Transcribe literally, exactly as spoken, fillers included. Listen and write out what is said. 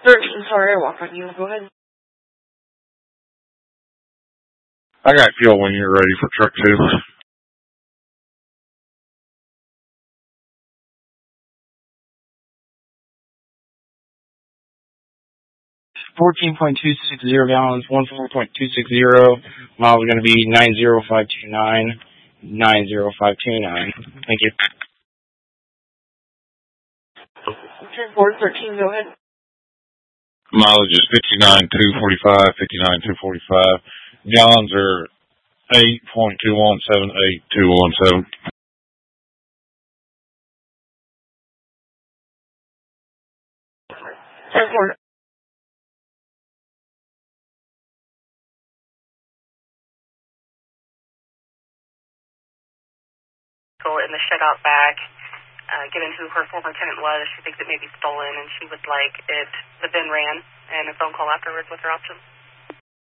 thirteen, sorry, I walked on you. Go ahead. I got fuel when you're ready for truck two. fourteen point two six zero gallons, fourteen point two six zero. Miles are going to be nine zero five two nine, nine zero five two nine. Thank you. Transport thirteen, go ahead. Mileage is fifty-nine two forty-five, fifty-nine two forty-five. Gallons are eight point two one seven, eight point two one seven. Transport. Go in the shed out back, uh, get into who her former tenant was. She thinks it may be stolen, and she would like it, the bin ran, and a phone call afterwards with her option.